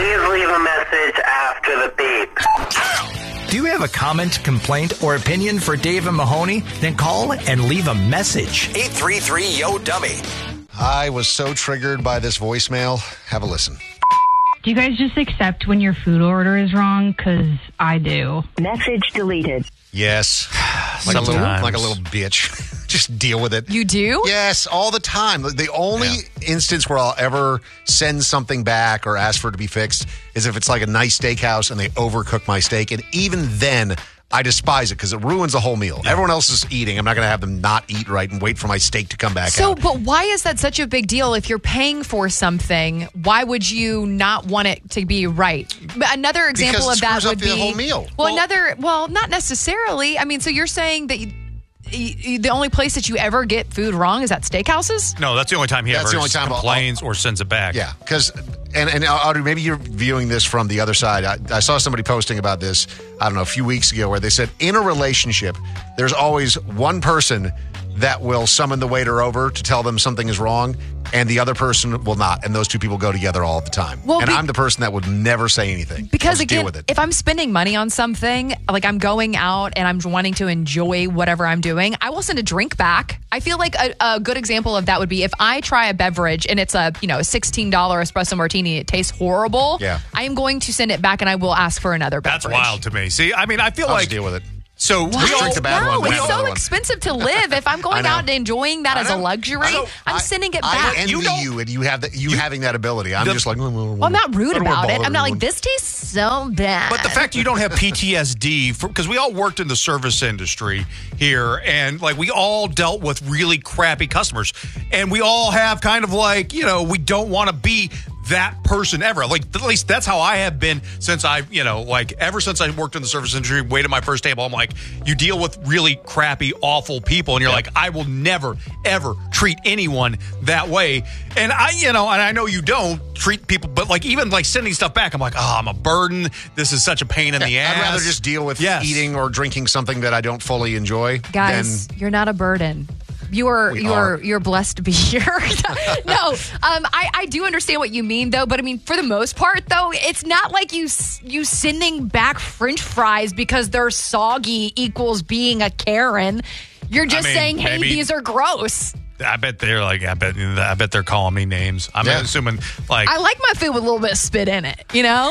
Please leave a message after the beep. Do you have a comment, complaint, or opinion for Dave and Mahoney? Then call and leave a message. 833-YO-DUMMY. I was so triggered by this voicemail. Have a listen. Do you guys just accept when your food order is wrong? Because I do. Message deleted. Yes. Like a little bitch. Just deal with it. You do? Yes, all the time. The only instance where I'll ever send something back or ask for it to be fixed is if it's like a nice steakhouse and they overcook my steak. And even then, I despise it because it ruins the whole meal. Yeah. Everyone else is eating. I'm not going to have them not eat right and wait for my steak to come back out. But why is that such a big deal? If you're paying for something, why would you not want it to be right? Another example of that would be the whole meal. Well, not necessarily. I mean, so you're saying that the only place that you ever get food wrong is at steakhouses? No, that's the only time he ever complains or sends it back. Yeah, because, and Audrey, maybe you're viewing this from the other side. I saw somebody posting about this, I don't know, a few weeks ago where they said in a relationship, there's always one person that will summon the waiter over to tell them something is wrong, and the other person will not. And those two people go together all the time. I'm the person that would never say anything. Because again, if I'm spending money on something, like I'm going out and I'm wanting to enjoy whatever I'm doing, I will send a drink back. I feel like a good example of that would be if I try a beverage and it's a $16 espresso martini, it tastes horrible. Yeah. I am going to send it back and I will ask for another beverage. That's wild to me. See, I mean, I feel I'll like just deal with it. So we drink the bad one. It's so expensive to live. If I'm going out and enjoying that as a luxury, I'm sending it back. I envy you and you having that ability. I'm just like, well, I'm not rude about it. I'm not like, this tastes so bad. But the fact you don't have PTSD, because we all worked in the service industry here, and like we all dealt with really crappy customers, and we all have kind of like, we don't want to be that person ever. Like, at least that's how I have been since ever since I worked in the service industry, waited my first table. I'm like, you deal with really crappy, awful people, and you're like, I will never, ever treat anyone that way. And I know you don't treat people, but like even like sending stuff back, I'm like, I'm a burden. This is such a pain in the ass. I'd rather just deal with eating or drinking something that I don't fully enjoy. Guys, you're not a burden. You're blessed to be here. No, I do understand what you mean, though. But I mean, for the most part, though, it's not like you sending back French fries because they're soggy equals being a Karen. You're just saying, hey, these are gross. I bet they're calling me names. I'm assuming like I like my food with a little bit of spit in it.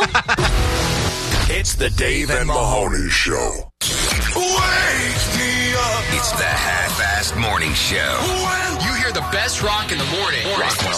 It's the Dave and Mahoney Show. Wake me up. It's the Half-Assed Morning Show. You hear the best rock in the morning.